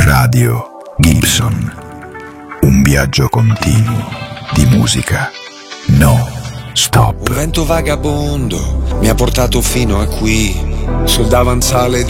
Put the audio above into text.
Radio Gibson. Un viaggio continuo di musica no stop. Un vento vagabondo mi ha portato fino a qui, sul davanzale